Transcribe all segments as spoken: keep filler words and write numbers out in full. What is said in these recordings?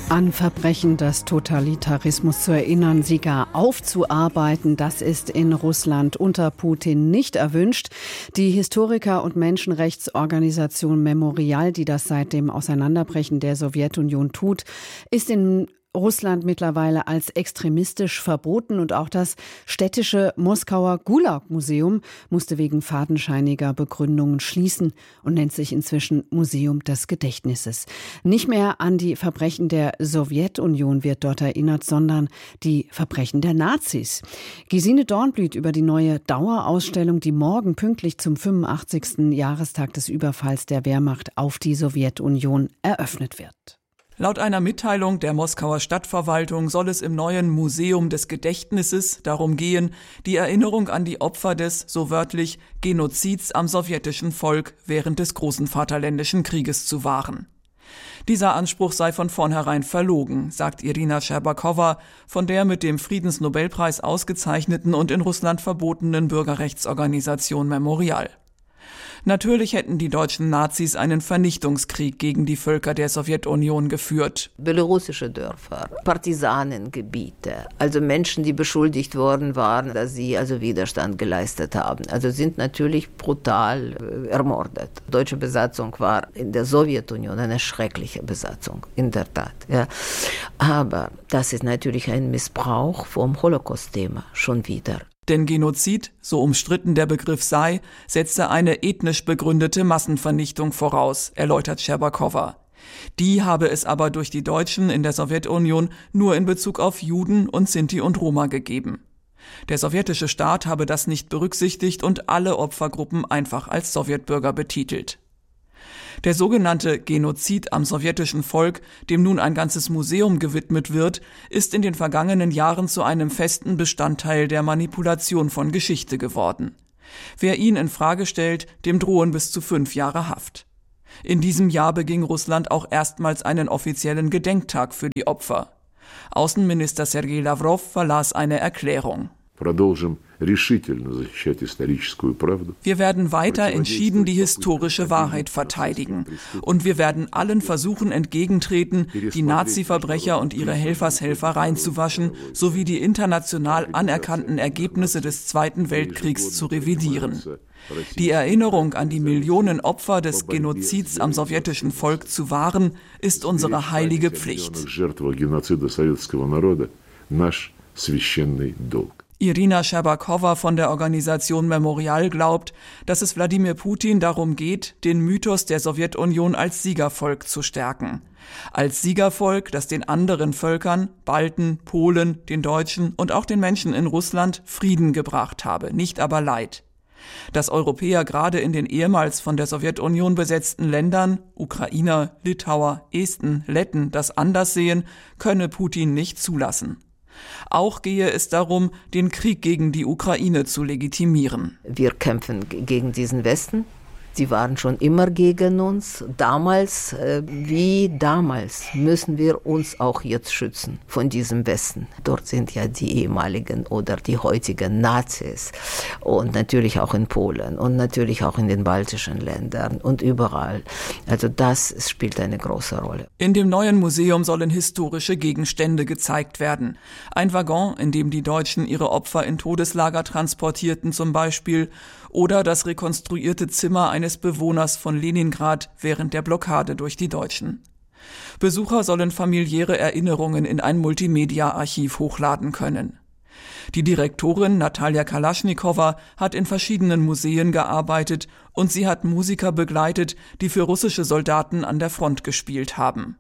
An Verbrechen des Totalitarismus zu erinnern, sie gar aufzuarbeiten, das ist in Russland unter Putin nicht erwünscht. Die Historiker- und Menschenrechtsorganisation Memorial, die das seit dem Auseinanderbrechen der Sowjetunion tut, ist in Russland mittlerweile als extremistisch verboten, und auch das städtische Moskauer Gulag-Museum musste wegen fadenscheiniger Begründungen schließen und nennt sich inzwischen Museum des Gedächtnisses. Nicht mehr an die Verbrechen der Sowjetunion wird dort erinnert, sondern die Verbrechen der Nazis. Gesine Dornblüt über die neue Dauerausstellung, die morgen pünktlich zum fünfundachtzigsten Jahrestag des Überfalls der Wehrmacht auf die Sowjetunion eröffnet wird. Laut einer Mitteilung der Moskauer Stadtverwaltung soll es im neuen Museum des Gedächtnisses darum gehen, die Erinnerung an die Opfer des, so wörtlich, Genozids am sowjetischen Volk während des Großen Vaterländischen Krieges zu wahren. Dieser Anspruch sei von vornherein verlogen, sagt Irina Scherbakowa von der mit dem Friedensnobelpreis ausgezeichneten und in Russland verbotenen Bürgerrechtsorganisation Memorial. Natürlich hätten die deutschen Nazis einen Vernichtungskrieg gegen die Völker der Sowjetunion geführt. Belarussische Dörfer, Partisanengebiete, also Menschen, die beschuldigt worden waren, dass sie also Widerstand geleistet haben, also sind natürlich brutal äh, ermordet. Die deutsche Besatzung war in der Sowjetunion eine schreckliche Besatzung, in der Tat. Ja. Aber das ist natürlich ein Missbrauch vom Holocaust-Thema schon wieder. Denn Genozid, so umstritten der Begriff sei, setze eine ethnisch begründete Massenvernichtung voraus, erläutert Scherbakowa. Die habe es aber durch die Deutschen in der Sowjetunion nur in Bezug auf Juden und Sinti und Roma gegeben. Der sowjetische Staat habe das nicht berücksichtigt und alle Opfergruppen einfach als Sowjetbürger betitelt. Der sogenannte Genozid am sowjetischen Volk, dem nun ein ganzes Museum gewidmet wird, ist in den vergangenen Jahren zu einem festen Bestandteil der Manipulation von Geschichte geworden. Wer ihn in Frage stellt, dem drohen bis zu fünf Jahre Haft. In diesem Jahr beging Russland auch erstmals einen offiziellen Gedenktag für die Opfer. Außenminister Sergei Lavrov verlas eine Erklärung. Wir werden weiter entschieden die historische Wahrheit verteidigen. Und wir werden allen Versuchen entgegentreten, die Nazi-Verbrecher und ihre Helfershelfer reinzuwaschen, sowie die international anerkannten Ergebnisse des Zweiten Weltkriegs zu revidieren. Die Erinnerung an die Millionen Opfer des Genozids am sowjetischen Volk zu wahren, ist unsere heilige Pflicht. Irina Scherbakowa von der Organisation Memorial glaubt, dass es Wladimir Putin darum geht, den Mythos der Sowjetunion als Siegervolk zu stärken. Als Siegervolk, das den anderen Völkern, Balten, Polen, den Deutschen und auch den Menschen in Russland Frieden gebracht habe, nicht aber Leid. Dass Europäer gerade in den ehemals von der Sowjetunion besetzten Ländern, Ukrainer, Litauer, Esten, Letten, das anders sehen, könne Putin nicht zulassen. Auch gehe es darum, den Krieg gegen die Ukraine zu legitimieren. Wir kämpfen gegen diesen Westen. Sie waren schon immer gegen uns. Damals, äh, wie damals, müssen wir uns auch jetzt schützen von diesem Westen. Dort sind ja die ehemaligen oder die heutigen Nazis. Und natürlich auch in Polen und natürlich auch in den baltischen Ländern und überall. Also das spielt eine große Rolle. In dem neuen Museum sollen historische Gegenstände gezeigt werden. Ein Waggon, in dem die Deutschen ihre Opfer in Todeslager transportierten zum Beispiel, oder das rekonstruierte Zimmer eines Bewohners von Leningrad während der Blockade durch die Deutschen. Besucher sollen familiäre Erinnerungen in ein Multimedia-Archiv hochladen können. Die Direktorin Natalja Kalaschnikowa hat in verschiedenen Museen gearbeitet und sie hat Musiker begleitet, die für russische Soldaten an der Front gespielt haben.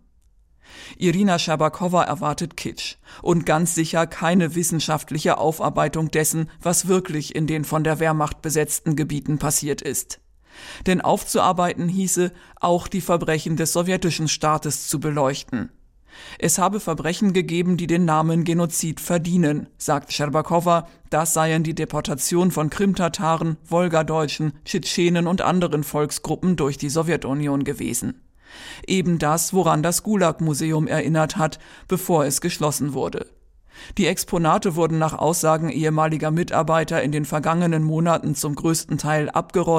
Irina Scherbakowa erwartet Kitsch und ganz sicher keine wissenschaftliche Aufarbeitung dessen, was wirklich in den von der Wehrmacht besetzten Gebieten passiert ist. Denn aufzuarbeiten hieße, auch die Verbrechen des sowjetischen Staates zu beleuchten. Es habe Verbrechen gegeben, die den Namen Genozid verdienen, sagt Scherbakowa. Das seien die Deportation von Krimtataren, Wolgadeutschen, Tschetschenen und anderen Volksgruppen durch die Sowjetunion gewesen. Eben das, woran das Gulag-Museum erinnert hat, bevor es geschlossen wurde. Die Exponate wurden nach Aussagen ehemaliger Mitarbeiter in den vergangenen Monaten zum größten Teil abgeräumt,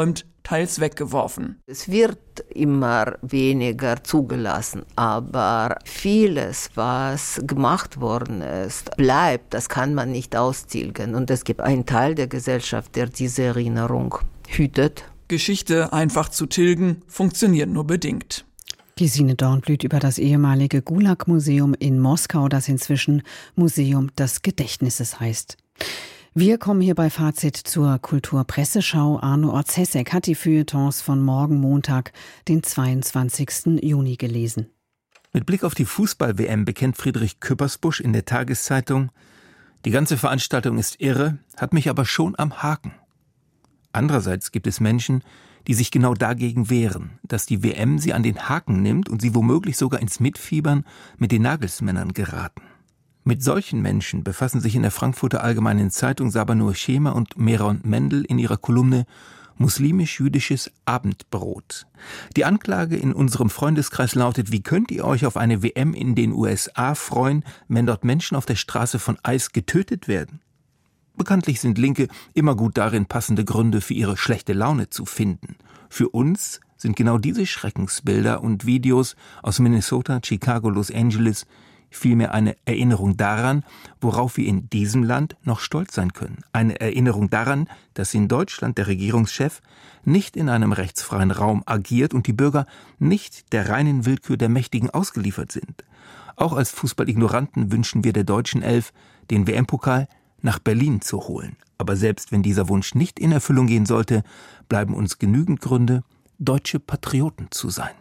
teils weggeworfen. Es wird immer weniger zugelassen, aber vieles, was gemacht worden ist, bleibt. Das kann man nicht austilgen. Und es gibt einen Teil der Gesellschaft, der diese Erinnerung hütet. Geschichte einfach zu tilgen, funktioniert nur bedingt. Gesine Dornblüt über das ehemalige Gulag-Museum in Moskau, das inzwischen Museum des Gedächtnisses heißt. Wir kommen hier bei Fazit zur Kulturpresseschau. Arno Orzesek hat die Feuilletons von morgen Montag, den zweiundzwanzigsten Juni gelesen. Mit Blick auf die Fußball-W M bekennt Friedrich Küppersbusch in der Tageszeitung: Die ganze Veranstaltung ist irre, hat mich aber schon am Haken. Andererseits gibt es Menschen, die sich genau dagegen wehren, dass die W M sie an den Haken nimmt und sie womöglich sogar ins Mitfiebern mit den Nagelsmännern geraten. Mit solchen Menschen befassen sich in der Frankfurter Allgemeinen Zeitung Sabanur Schema und Meron Mendel in ihrer Kolumne Muslimisch-jüdisches Abendbrot. Die Anklage in unserem Freundeskreis lautet: Wie könnt ihr euch auf eine W M in den U S A freuen, wenn dort Menschen auf der Straße von Eis getötet werden? Bekanntlich sind Linke immer gut darin, passende Gründe für ihre schlechte Laune zu finden. Für uns sind genau diese Schreckensbilder und Videos aus Minnesota, Chicago, Los Angeles vielmehr eine Erinnerung daran, worauf wir in diesem Land noch stolz sein können. Eine Erinnerung daran, dass in Deutschland der Regierungschef nicht in einem rechtsfreien Raum agiert und die Bürger nicht der reinen Willkür der Mächtigen ausgeliefert sind. Auch als Fußballignoranten wünschen wir der deutschen Elf, den W M-Pokal nach Berlin zu holen. Aber selbst wenn dieser Wunsch nicht in Erfüllung gehen sollte, bleiben uns genügend Gründe, deutsche Patrioten zu sein.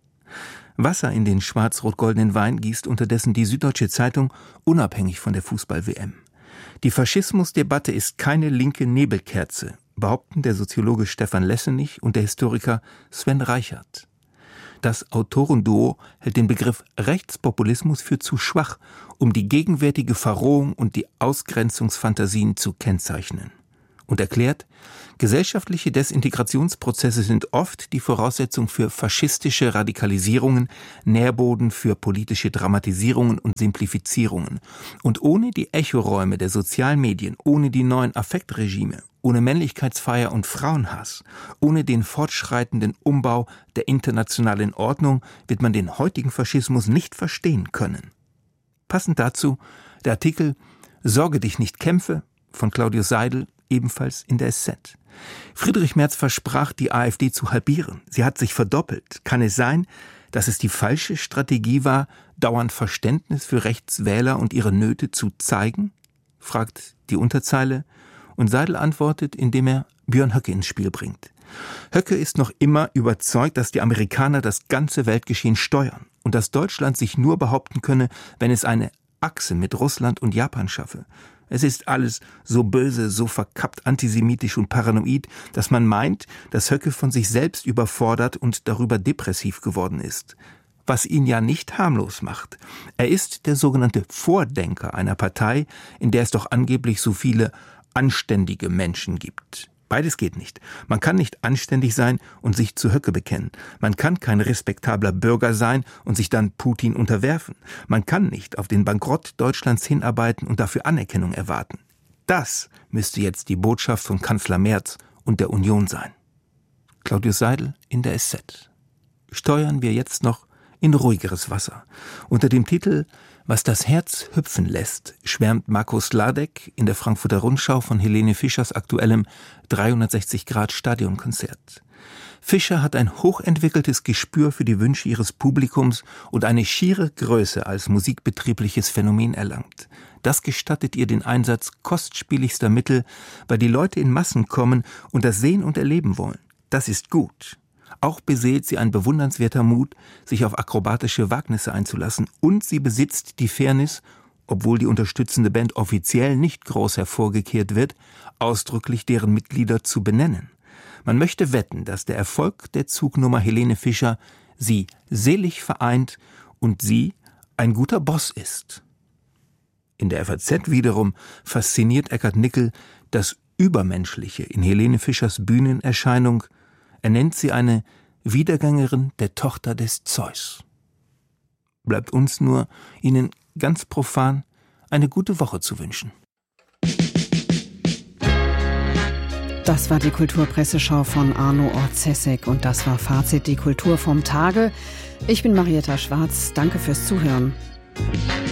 Wasser in den schwarz-rot-goldenen Wein gießt unterdessen die Süddeutsche Zeitung, unabhängig von der Fußball-W M. Die Faschismusdebatte ist keine linke Nebelkerze, behaupten der Soziologe Stefan Lessenich und der Historiker Sven Reichert. Das Autorenduo hält den Begriff Rechtspopulismus für zu schwach, um die gegenwärtige Verrohung und die Ausgrenzungsfantasien zu kennzeichnen. Und erklärt, gesellschaftliche Desintegrationsprozesse sind oft die Voraussetzung für faschistische Radikalisierungen, Nährboden für politische Dramatisierungen und Simplifizierungen. Und ohne die Echoräume der sozialen Medien, ohne die neuen Affektregime, ohne Männlichkeitsfeier und Frauenhass, ohne den fortschreitenden Umbau der internationalen Ordnung wird man den heutigen Faschismus nicht verstehen können. Passend dazu der Artikel »Sorge dich nicht kämpfe« von Claudius Seidel, ebenfalls in der S Z. Friedrich Merz versprach, die AfD zu halbieren. Sie hat sich verdoppelt. Kann es sein, dass es die falsche Strategie war, dauernd Verständnis für Rechtswähler und ihre Nöte zu zeigen? Fragt die Unterzeile. Und Seidel antwortet, indem er Björn Höcke ins Spiel bringt. Höcke ist noch immer überzeugt, dass die Amerikaner das ganze Weltgeschehen steuern und dass Deutschland sich nur behaupten könne, wenn es eine Achse mit Russland und Japan schaffe. Es ist alles so böse, so verkappt antisemitisch und paranoid, dass man meint, dass Höcke von sich selbst überfordert und darüber depressiv geworden ist. Was ihn ja nicht harmlos macht. Er ist der sogenannte Vordenker einer Partei, in der es doch angeblich so viele anständige Menschen gibt. Beides geht nicht. Man kann nicht anständig sein und sich zu Höcke bekennen. Man kann kein respektabler Bürger sein und sich dann Putin unterwerfen. Man kann nicht auf den Bankrott Deutschlands hinarbeiten und dafür Anerkennung erwarten. Das müsste jetzt die Botschaft von Kanzler Merz und der Union sein. Claudius Seidel in der S Z. Steuern wir jetzt noch in ruhigeres Wasser. Unter dem Titel »Was das Herz hüpfen lässt« schwärmt Marco Sladek in der Frankfurter Rundschau von Helene Fischers aktuellem dreihundertsechzig Grad Stadionkonzert. Fischer hat ein hochentwickeltes Gespür für die Wünsche ihres Publikums und eine schiere Größe als musikbetriebliches Phänomen erlangt. Das gestattet ihr den Einsatz kostspieligster Mittel, weil die Leute in Massen kommen und das sehen und erleben wollen. Das ist gut. Auch beseelt sie ein bewundernswerter Mut, sich auf akrobatische Wagnisse einzulassen, und sie besitzt die Fairness, obwohl die unterstützende Band offiziell nicht groß hervorgekehrt wird, ausdrücklich deren Mitglieder zu benennen. Man möchte wetten, dass der Erfolg der Zugnummer Helene Fischer sie selig vereint und sie ein guter Boss ist. In der F A Z wiederum fasziniert Eckhard Nickel das Übermenschliche in Helene Fischers Bühnenerscheinung. Er nennt sie eine Wiedergängerin der Tochter des Zeus. Bleibt uns nur, Ihnen ganz profan eine gute Woche zu wünschen. Das war die Kulturpresseschau von Arno Orzesek und das war Fazit, die Kultur vom Tage. Ich bin Marietta Schwarz. Danke fürs Zuhören.